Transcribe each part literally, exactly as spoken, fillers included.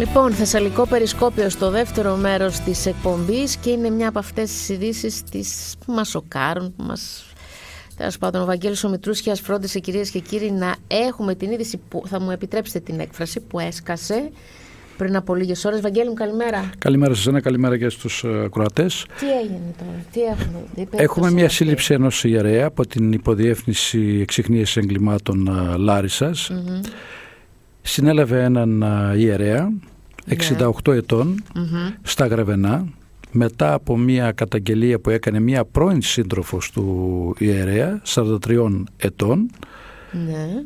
Λοιπόν, Θεσσαλικό Περισκόπιο στο δεύτερο μέρος της εκπομπής και είναι μια από αυτές τις ειδήσεις τις που μας σοκάρουν, που μας... Τέλος πάντων, ο Βαγγέλης ο Μητρούσιας φρόντισε, κυρίες και κύριοι, να έχουμε την είδηση που θα μου επιτρέψετε την έκφραση που έσκασε πριν από λίγες ώρες. Βαγγέλη μου, καλημέρα. Καλημέρα σε εσένα, καλημέρα και στους ακροατές. Τι έγινε τώρα, τι έχουμε. Έχουμε μια σύλληψη ενός ιερέα από την Υποδιεύθυνση Εξιχνίασης Εγκλημάτων Λάρισσας. Mm-hmm. Συνέλαβε έναν ιερέα εξήντα οκτώ yeah. ετών mm-hmm. στα Γρεβενά, μετά από μια καταγγελία που έκανε μια πρώην σύντροφος του ιερέα σαράντα τριών ετών ναι.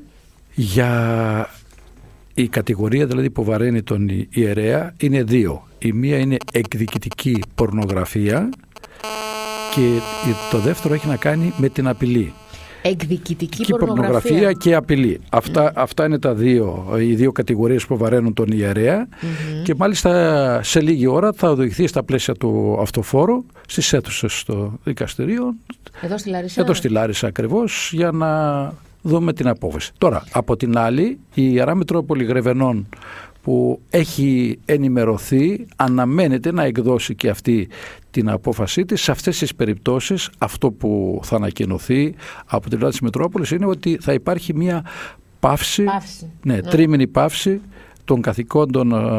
για η κατηγορία δηλαδή που βαραίνει τον ιερέα είναι δύο. Η μία είναι εκδικητική πορνογραφία και το δεύτερο έχει να κάνει με την απειλή. Εκδικητική και πορνογραφία. πορνογραφία και απειλή. Αυτά, mm. αυτά είναι τα δύο, οι δύο κατηγορίες που βαραίνουν τον ιερέα mm-hmm. και μάλιστα σε λίγη ώρα θα οδηγηθεί στα πλαίσια του αυτοφόρου στις αίθουσες στο δικαστηρίο. Εδώ στη Λάρισα. Εδώ στη Λάρισα ακριβώς, για να δούμε την απόφαση. Τώρα, από την άλλη, η Ιερά Μητρόπολη Γρεβενών που έχει ενημερωθεί αναμένεται να εκδώσει και αυτή την απόφασή της. Σε αυτές τις περιπτώσεις αυτό που θα ανακοινωθεί από την πλευρά της Μητρόπολης είναι ότι θα υπάρχει μια παύση, παύση. Ναι, ναι. τρίμηνη παύση των καθηκόντων ε,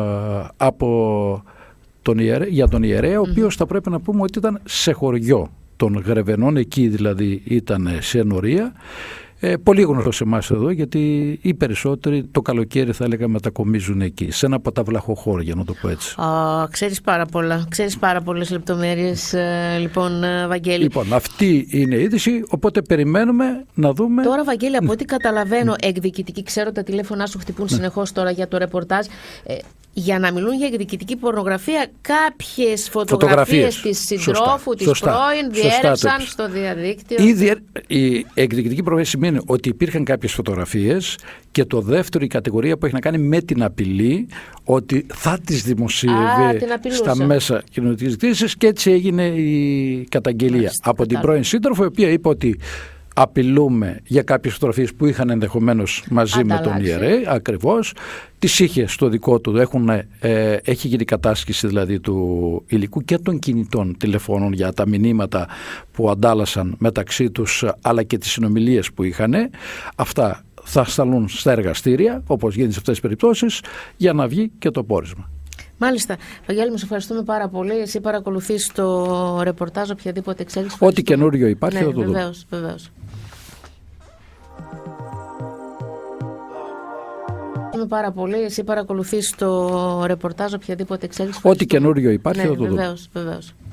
από τον ιερέ, για τον ιερέα, ο mm-hmm. οποίος θα πρέπει να πούμε ότι ήταν σε χωριό των Γρεβενών, εκεί δηλαδή ήταν σε ενορία. Ε, πολύ γνωστό σε εμάς εδώ, γιατί οι περισσότεροι το καλοκαίρι θα έλεγα μετακομίζουν εκεί, σε ένα από τα βλαχοχώρια, να το πω έτσι. Α, ξέρεις πάρα πολλά, ξέρεις πάρα πολλές λεπτομέρειες, ε, λοιπόν, Βαγγέλη. Λοιπόν, αυτή είναι η είδηση, οπότε περιμένουμε να δούμε. Τώρα, Βαγγέλη, από ό,τι καταλαβαίνω, εκδικητική, ξέρω τα τηλέφωνά σου χτυπούν ναι. συνεχώς τώρα για το ρεπορτάζ. Ε, για να μιλούν για εκδικητική πορνογραφία, κάποιες φωτογραφίες της συντρόφου, της σωστά, πρώην, διέρευσαν στο διαδίκτυο. Η, διε... η εκδικητική πορνογραφία σημαίνει ότι υπήρχαν κάποιες φωτογραφίες και το δεύτερο, η κατηγορία που έχει να κάνει με την απειλή, ότι θα τις δημοσίευε στα μέσα κοινωνικής δικτύωσης και έτσι έγινε η καταγγελία. Μάλιστα, από την πρώην σύντροφο, η οποία είπε ότι απειλούμε για κάποιες φωτογραφίες που είχαν ενδεχομένως μαζί Ανταλλάξει. με τον ιερέα, ακριβώς. Τις είχε στο δικό του, έχουν, ε, έχει γίνει κατάσχεση δηλαδή του υλικού και των κινητών τηλεφώνων για τα μηνύματα που αντάλλασαν μεταξύ τους, αλλά και τις συνομιλίες που είχαν. Αυτά θα σταλούν στα εργαστήρια, όπως γίνεται σε αυτές τις περιπτώσεις, για να βγει και το πόρισμα. Μάλιστα. Βαγγέλη, μας ευχαριστούμε πάρα πολύ. Εσύ παρακολουθείς το ρεπορτάζ, οποιαδήποτε εξέλιξη. Ό,τι καινούριο υπάρχει, ναι, θα το δούμε. Βεβαίως, βεβαίως. Πάρα πολύ. Εσύ παρακολουθείς το ρεπορτάζ, οποιαδήποτε εξέλιξη. Ό,τι καινούριο υπάρχει, ναι, θα το δούμε. Βεβαίως, βεβαίως.